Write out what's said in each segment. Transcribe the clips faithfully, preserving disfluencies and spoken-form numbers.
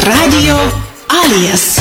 Radio Alias.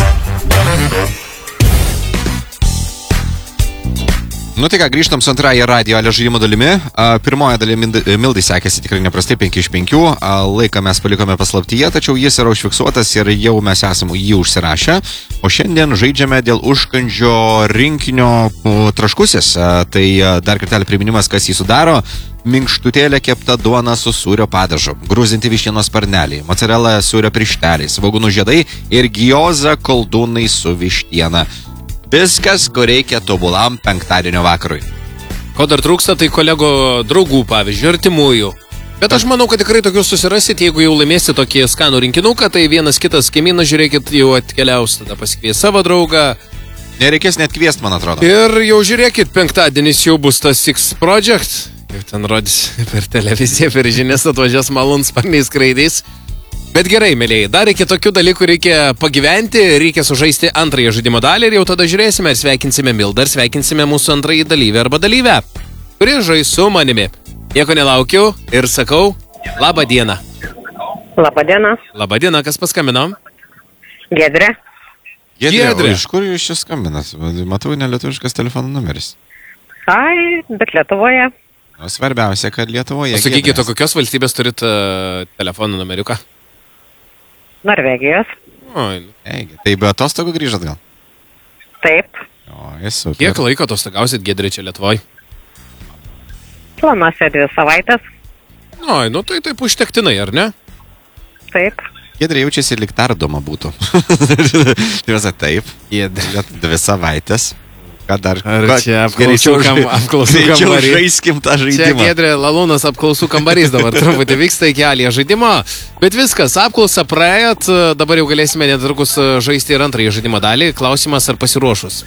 Nu tai ką, grįžtam su antrąją Radio Alias žaidimo dalimi. Pirmoje dalimi Mildai sekėsi tikrai neprastai, penki iš penkių. Laiką mes palikome paslaptyje, tačiau jis yra užfiksuotas ir jau mes esame jį užsirašę. O šiandien žaidžiame dėl užkandžio rinkinio traškusis. Tai dar kartelį priminimas, kas jį sudaro. Minkštutėlė kepta duona su sūrio padažu, grūzinti vištienos sparneliai, mozzarella sūrio piršteliai, svogūnų žiedai ir gioza koldūnai su vištiena. Viskas, ko reikia tobulam penktadienio vakarui. Ko dar trūksta, tai kolego draugų, pavyzdžiui, artimųjų. Bet aš manau, kad tikrai tokius susirasit, jeigu jau laimėsi tokį skanų rinkinuką, tai vienas kitas kaimynas, žiūrėkit, jau atkeliaus, tada pasikvies savo draugą. Nereikės net kviest, man atrodo. Ir jau žiūrėkit, penktadienis jau bus tas X Project. Jau ten rodys per televiziją, per žinias atvažias malūnsparniais skraidys. Bet gerai, mėlėjai, dar iki tokių dalykų reikia pagyventi, reikia sužaisti antrąją žaidimo dalį ir jau tada žiūrėsime ir sveikinsime Mildą ir sveikinsime mūsų antrąjį dalyvę arba dalyvę, kuri žais su manimi. Nieko nelaukiu ir sakau, labą dieną. Labą dieną. Labą dieną, kas paskambino? Giedrė. Giedrė, Giedrė. Iš kur jūs čia skambinat? Matau, nelietuviškas telefono numeris. Ai, bet Lietuvoje. O svarbiausia, kad Lietuvoje. Sakykite, kokios valstybės turit uh, telefono numeriuką? Norvegijos. Oi, eigi. Tai be atostogų grįžat gal? Taip. O, esu. Kiek laiko atostogausit, Giedrė, čia Lietuvoje? Planuose dvi savaitės. Oi, nu tai taip užtektinai, ar ne? Taip. Giedrė jaučiasi lyg tardoma būtų. Taip. Giedrė dvi savaitės. Ką dar? Ar čia apklausų, kam, apklausų kambarys? Žaiskim tą žaidimą. Čia, Giedrė, Lalūnas apklausų kambarys dabar truputį vyksta iki Alias žaidimo. Bet viskas, apklausą praėjot, dabar jau galėsime netrukus žaisti ir antrąjį žaidimo dalį. Klausimas, ar pasiruošus?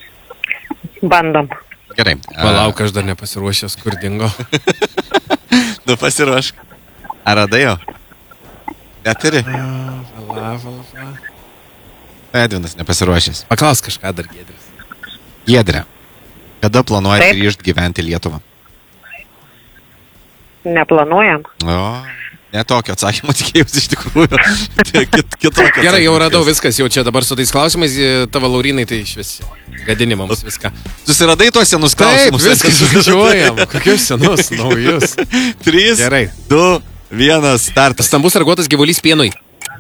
Bandom. Gerai. Palauk, aš dar nepasiruošęs, kur dingo. Nu, pasiruošk. Ar radai jo? Neturi? Vala, vala. Edvinas nepasiruošęs. Paklaus kažką dar, Giedrės. Giedrė, kada planuojate grįžti gyventi Lietuvą? Neplanuojam. O, ne tokio atsakymo tikėjausi iš tikrųjų. Kit, kitokio. Gerai, jau radau viskas, jau čia dabar su tais klausimais, tavo Laurinai, tai iš vis gadinimams viską. Susiradai tuos senus klausimus? Taip, viskas suskaičiuojam. Kokius senus, naujus. Trys, Gerai. Du, vienas, startas. Stambus raguotas gyvulys pienui.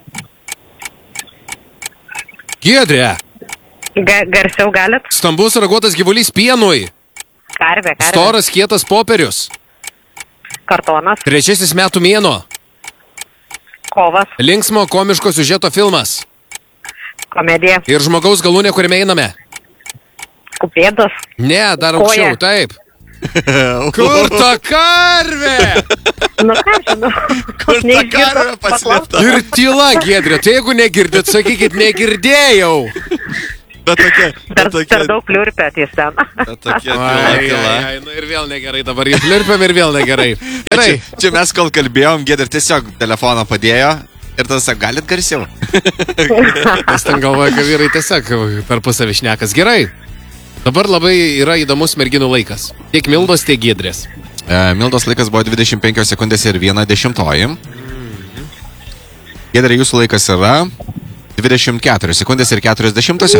Giedrė. Ga- garsiau galit? Stambus raguotas gyvulys pienui. Karvė, karvė. Storas kietas popierius. Kartonas. Trečiasis metų mėnuo. Kovas. Linksmo komiško siužeto filmas. Komedija. Ir žmogaus galūnė, kuriame einame. Kupėdas. Ne, dar Koja. aukščiau, taip. Kur ta karvė? Nu ką žinau. Kur ta karvė paslėpta? Ir tyla, Giedrė, tai jeigu negirdit, sakykit, negirdėjau. Bet tokia, Per, bet tokia, per daug pliurpėt jis ten. bet tokia tyla, Ai, tyla. ai, ai, nu ir vėl negerai dabar, jau flirpiam ir vėl negerai. Gerai. Čia, čia mes kol kalbėjom, Giedrė tiesiog telefoną padėjo ir tada sako, galit garsiau? Aš ten galvoju, kad vyrai tiesiog per pusę višnekas. Gerai. Dabar labai yra įdomus merginų laikas. Tiek Mildos, tiek Giedrės. E, Mildos laikas buvo dvidešimt penkios sekundės ir viena dešimtoji. Giedrė, jūsų laikas yra dvidešimt keturios sekundės ir keturios dešimtosios.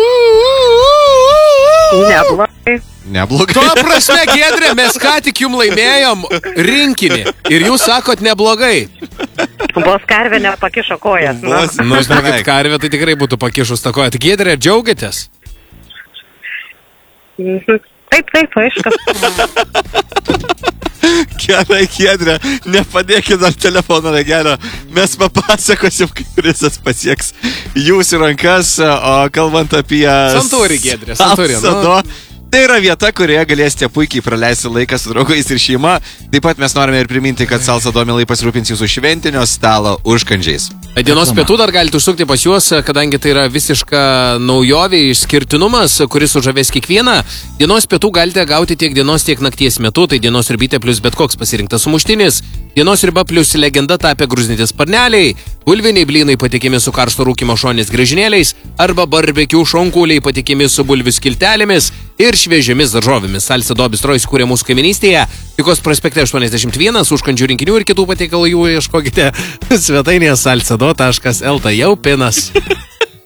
Neblogai. Neblogai. Tuo prasme, Giedrė, mes ką tik jum laimėjom rinkinį. Ir jūs sakot neblogai. Vos karvė nepakišo kojas. Nu. Vos- Nu, žinokit, karvė tai tikrai būtų pakišus tą koją. Tai Giedrė, džiaugiatės? Mhm. Taip, taip, aišku. Gerai, Giedrė, nepadėkit dar telefono ragelio. Mes papasakosim, kaip prizas pasieks jūsų rankas, o kalbant apie... Santūri, Giedrė, santūri, nu. Sapsado, tai yra vieta, kurioje galėsite puikiai praleisti laiką su draugais ir šeima. Taip pat mes norime ir priminti, kad Salsado mielai pasirūpins jūsų šventinio stalo užkandžiais. Dienos pietų dar galite užsukti pas juos, kadangi tai yra visiška naujovė, išskirtinumas, kuris sužavės kiekvieną. Dienos pietų galite gauti tiek dienos, tiek nakties metu, tai dienos ribytė plus bet koks pasirinktas sumuštinis, dienos riba plus legenda tapę grūzinti sparneliai, bulviniai blynai patikimi su karšto rūkimo šonės grįžinėliais arba barbekių šonkauliai patikimi su bulvių skiltelėmis ir šviežiamis daržovėmis. Salcedo bistro įsikūrė mūsų kaiminystėje, Pykos prospekte aštuoniasdešimt vienas, užkandžių rinkinių ir kitų patiekalų jų ieškokite svetainėje salcedo taškas lt. Jau pinas.